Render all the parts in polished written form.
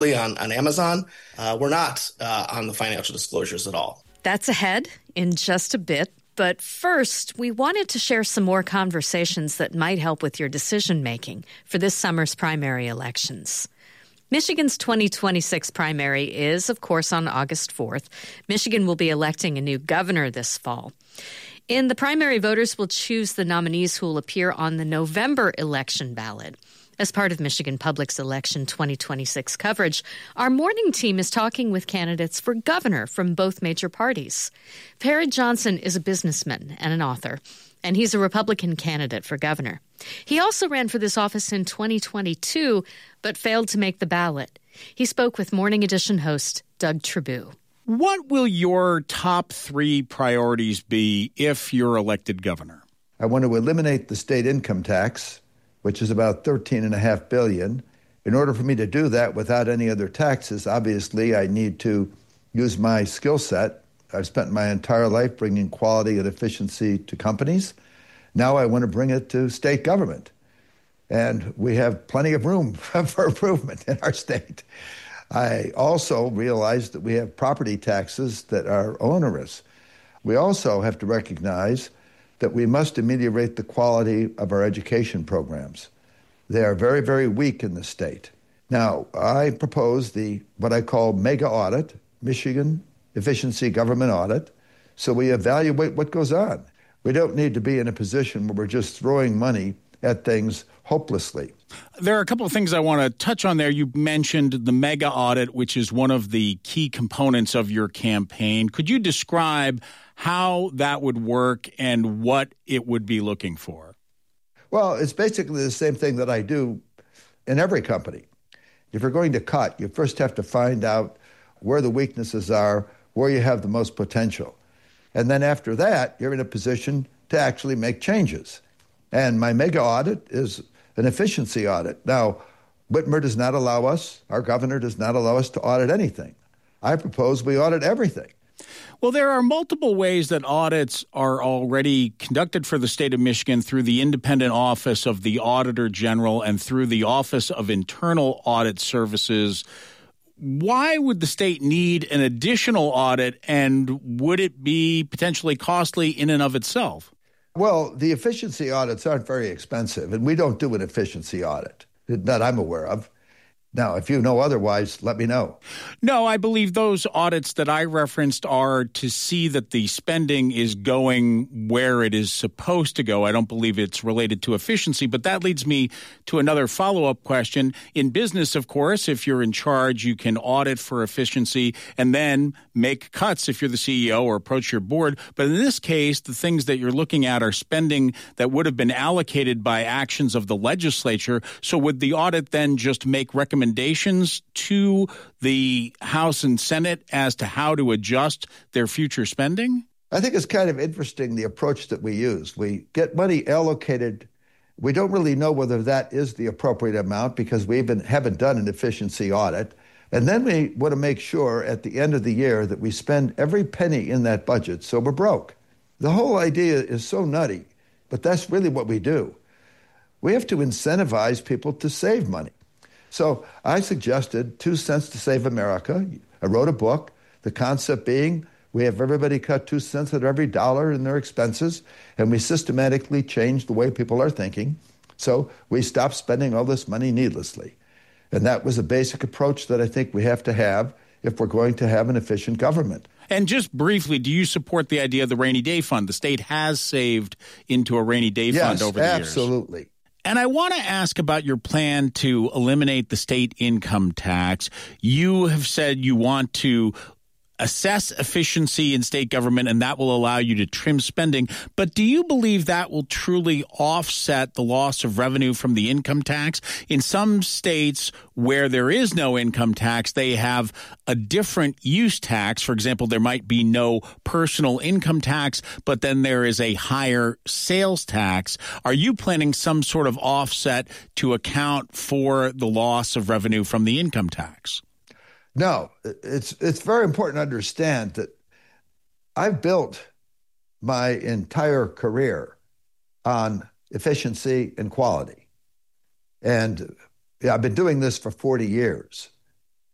on Amazon. We're not on the financial disclosures at all. That's ahead in just a bit. But first, we wanted to share some more conversations that might help with your decision-making for this summer's primary elections. Michigan's 2026 primary is, of course, on August 4th. Michigan will be electing a new governor this fall. In the primary, voters will choose the nominees who will appear on the November election ballot. As part of Michigan Public's Election 2026 coverage, our morning team is talking with candidates for governor from both major parties. Perry Johnson is a businessman and an author, and he's a Republican candidate for governor. He also ran for this office in 2022, but failed to make the ballot. He spoke with Morning Edition host Doug Tribou. What will your top three priorities be if you're elected governor? I want to eliminate the state income tax, which is about $13.5 billion. In order for me to do that without any other taxes, obviously I need to use my skill set. I've spent my entire life bringing quality and efficiency to companies. Now I want to bring it to state government. And we have plenty of room for improvement in our state. I also realize that we have property taxes that are onerous. We also have to recognize that we must ameliorate the quality of our education programs. They are very, very weak in the state. Now, I propose what I call mega audit, Michigan Efficiency Government Audit, so we evaluate what goes on. We don't need to be in a position where we're just throwing money at things hopelessly. There are a couple of things I want to touch on there. You mentioned the mega audit, which is one of the key components of your campaign. Could you describe how that would work and what it would be looking for? Well, it's basically the same thing that I do in every company. If you're going to cut, you first have to find out where the weaknesses are, where you have the most potential. And then after that, you're in a position to actually make changes. And my mega audit is an efficiency audit. Now, Whitmer does not allow us, our governor does not allow us to audit anything. I propose we audit everything. Well, there are multiple ways that audits are already conducted for the state of Michigan through the independent office of the Auditor General and through the Office of Internal Audit Services. Why would the state need an additional audit, and would it be potentially costly in and of itself? Well, the efficiency audits aren't very expensive, and we don't do an efficiency audit that I'm aware of. Now, if you know otherwise, let me know. No, I believe those audits that I referenced are to see that the spending is going where it is supposed to go. I don't believe it's related to efficiency, but that leads me to another follow-up question. In business, of course, if you're in charge, you can audit for efficiency and then make cuts if you're the CEO or approach your board. But in this case, the things that you're looking at are spending that would have been allocated by actions of the legislature. So would the audit then just make recommendations to the House and Senate as to how to adjust their future spending? I think it's kind of interesting, the approach that we use. We get money allocated. We don't really know whether that is the appropriate amount because we haven't done an efficiency audit. And then we want to make sure at the end of the year that we spend every penny in that budget so we're broke. The whole idea is so nutty, but that's really what we do. We have to incentivize people to save money. So I suggested 2 cents to save America. I wrote a book, the concept being we have everybody cut 2 cents out of every dollar in their expenses, and we systematically change the way people are thinking. So we stop spending all this money needlessly. And that was a basic approach that I think we have to have if we're going to have an efficient government. And just briefly, do you support the idea of the rainy day fund? The state has saved into a rainy day fund over the years. Yes, absolutely. And I want to ask about your plan to eliminate the state income tax. You have said you want to assess efficiency in state government, and that will allow you to trim spending. But do you believe that will truly offset the loss of revenue from the income tax? In some states where there is no income tax, they have a different use tax. For example, there might be no personal income tax, but then there is a higher sales tax. Are you planning some sort of offset to account for the loss of revenue from the income tax? No, it's very important to understand that I've built my entire career on efficiency and quality. And I've been doing this for 40 years.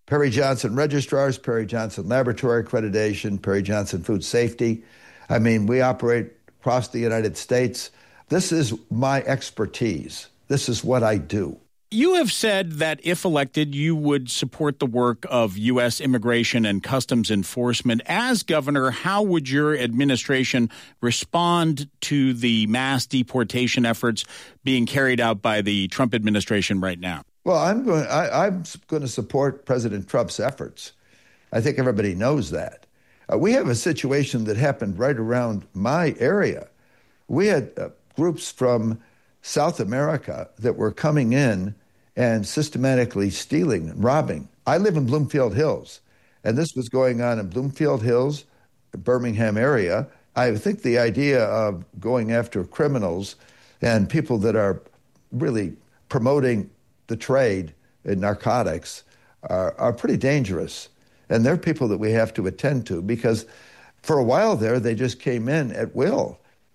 Perry Johnson registrars, Perry Johnson laboratory accreditation, Perry Johnson food safety. I mean, we operate across the United States. This is my expertise. This is what I do. You have said that if elected, you would support the work of U.S. Immigration and Customs Enforcement. As governor, how would your administration respond to the mass deportation efforts being carried out by the Trump administration right now? Well, I'm going to support President Trump's efforts. I think everybody knows that. We have a situation that happened right around my area. We had groups from South America that were coming in and systematically stealing and robbing. I live in Bloomfield Hills, and this was going on in Bloomfield Hills, the Birmingham area. I think the idea of going after criminals and people that are really promoting the trade in narcotics are pretty dangerous. And they're people that we have to attend to because for a while there, they just came in at will.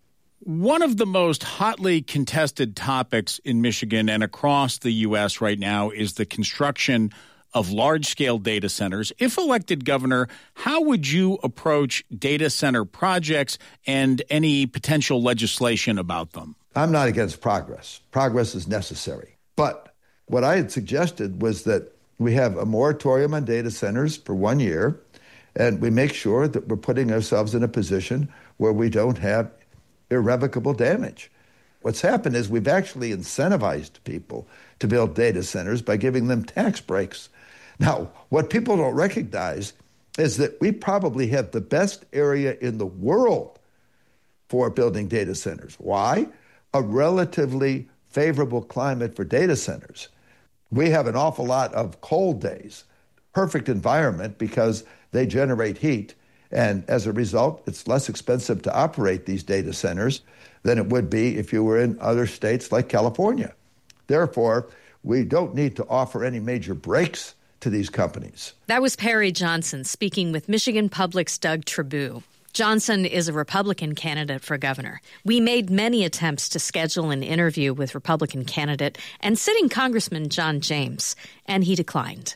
One of the most hotly contested topics in Michigan and across the U.S. right now is the construction of large-scale data centers. If elected governor, how would you approach data center projects and any potential legislation about them? I'm not against progress. Progress is necessary. But what I had suggested was that we have a moratorium on data centers for 1 year, and we make sure that we're putting ourselves in a position where we don't have irrevocable damage. What's happened is we've actually incentivized people to build data centers by giving them tax breaks. Now, what people don't recognize is that we probably have the best area in the world for building data centers. Why? A relatively favorable climate for data centers. We have an awful lot of cold days, perfect environment because they generate heat. And as a result, it's less expensive to operate these data centers than it would be if you were in other states like California. Therefore, we don't need to offer any major breaks to these companies. That was Perry Johnson speaking with Michigan Public's Doug Trabue. Johnson is a Republican candidate for governor. We made many attempts to schedule an interview with Republican candidate and sitting Congressman John James, and he declined.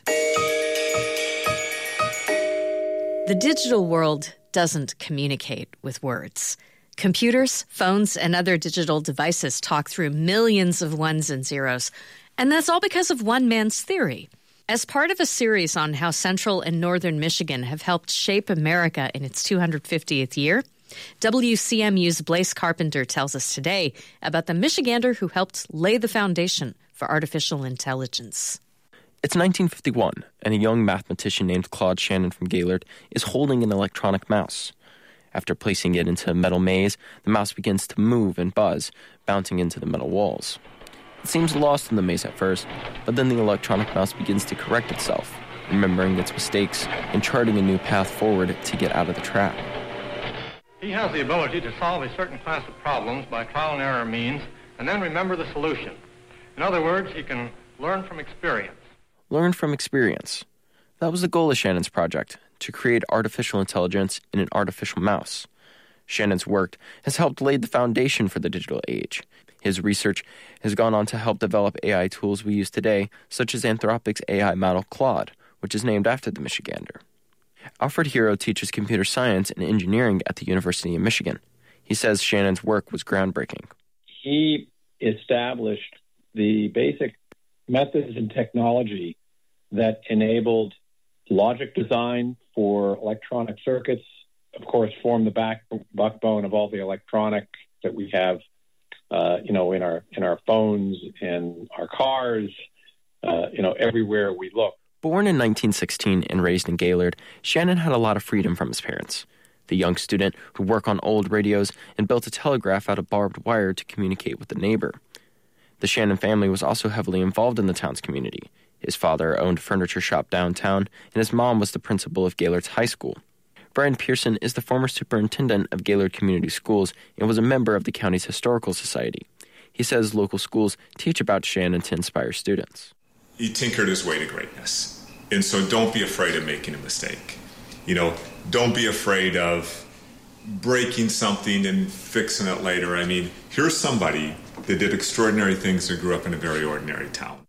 The digital world doesn't communicate with words. Computers, phones, and other digital devices talk through millions of ones and zeros, and that's all because of one man's theory. As part of a series on how Central and Northern Michigan have helped shape America in its 250th year, WCMU's Blaise Carpenter tells us today about the Michigander who helped lay the foundation for artificial intelligence. It's 1951, and a young mathematician named Claude Shannon from Gaylord is holding an electronic mouse. After placing it into a metal maze, the mouse begins to move and buzz, bouncing into the metal walls. It seems lost in the maze at first, but then the electronic mouse begins to correct itself, remembering its mistakes and charting a new path forward to get out of the trap. He has the ability to solve a certain class of problems by trial and error means and then remember the solution. In other words, he can learn from experience. Learn from experience. That was the goal of Shannon's project, to create artificial intelligence in an artificial mouse. Shannon's work has helped lay the foundation for the digital age. His research has gone on to help develop AI tools we use today, such as Anthropic's AI model Claude, which is named after the Michigander. Alfred Hero teaches computer science and engineering at the University of Michigan. He says Shannon's work was groundbreaking. He established the basic methods and technology that enabled logic design for electronic circuits, of course, form the backbone of all the electronic that we have, in our phones, in our cars, everywhere we look. Born in 1916 and raised in Gaylord, Shannon had a lot of freedom from his parents. The young student who worked on old radios and built a telegraph out of barbed wire to communicate with a neighbor. The Shannon family was also heavily involved in the town's community. His father owned a furniture shop downtown, and his mom was the principal of Gaylord's high school. Brian Pearson is the former superintendent of Gaylord Community Schools and was a member of the county's historical society. He says local schools teach about Shannon to inspire students. He tinkered his way to greatness. And so don't be afraid of making a mistake. Don't be afraid of breaking something and fixing it later. I mean, here's somebody that did extraordinary things and grew up in a very ordinary town.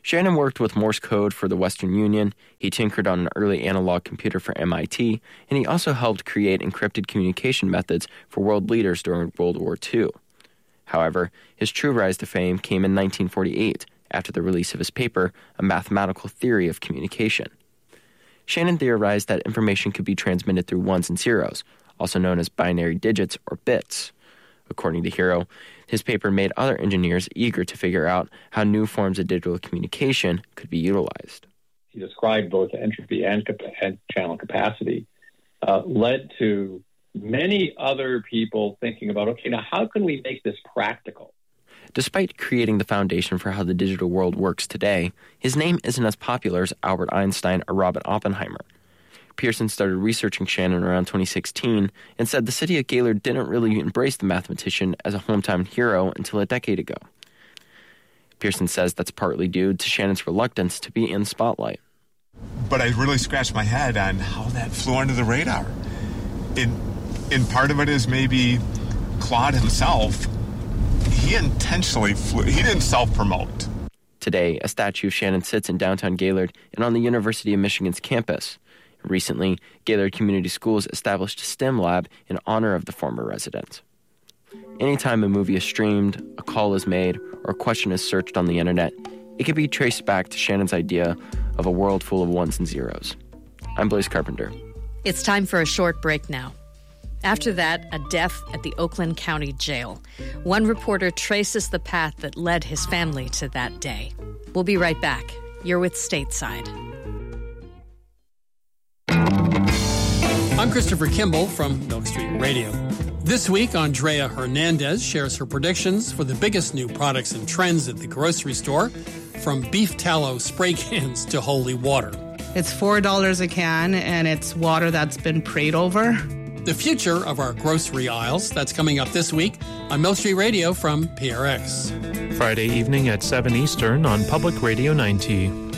Shannon worked with Morse code for the Western Union, he tinkered on an early analog computer for MIT, and he also helped create encrypted communication methods for world leaders during World War II. However, his true rise to fame came in 1948, after the release of his paper, A Mathematical Theory of Communication. Shannon theorized that information could be transmitted through ones and zeros, also known as binary digits or bits. According to Hero, his paper made other engineers eager to figure out how new forms of digital communication could be utilized. He described both entropy and channel capacity, led to many other people thinking about, okay, now how can we make this practical? Despite creating the foundation for how the digital world works today, his name isn't as popular as Albert Einstein or Robert Oppenheimer. Pearson started researching Shannon around 2016 and said the city of Gaylord didn't really embrace the mathematician as a hometown hero until a decade ago. Pearson says that's partly due to Shannon's reluctance to be in the spotlight. But I really scratched my head on how that flew under the radar. And part of it is maybe Claude himself, he intentionally flew, he didn't self-promote. Today, a statue of Shannon sits in downtown Gaylord and on the University of Michigan's campus. Recently, Gaylord Community Schools established a STEM lab in honor of the former resident. Anytime a movie is streamed, a call is made, or a question is searched on the internet, it can be traced back to Shannon's idea of a world full of ones and zeros. I'm Blaise Carpenter. It's time for a short break now. After that, a death at the Oakland County Jail. One reporter traces the path that led his family to that day. We'll be right back. You're with Stateside. I'm Christopher Kimball from Milk Street Radio. This week, Andrea Hernandez shares her predictions for the biggest new products and trends at the grocery store, from beef tallow spray cans to holy water. It's $4 a can, and it's water that's been prayed over. The future of our grocery aisles, that's coming up this week on Milk Street Radio from PRX. Friday evening at 7 Eastern on Public Radio 90.